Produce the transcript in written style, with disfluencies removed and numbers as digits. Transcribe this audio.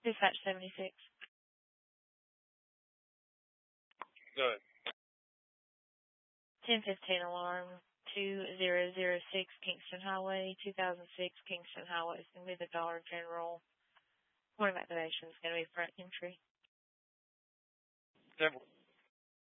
Dispatch 76. Go ahead. 1015 alarm, 2006 Kingston Highway, 2006 Kingston Highway. It's going to be the Dollar General. Morning activation is going to be front entry. 10